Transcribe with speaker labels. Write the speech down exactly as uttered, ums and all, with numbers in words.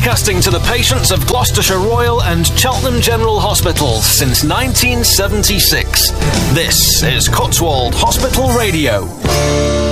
Speaker 1: Broadcasting to the patients of Gloucestershire Royal and Cheltenham General Hospitals since nineteen seventy-six. This is Cotswold Hospital Radio.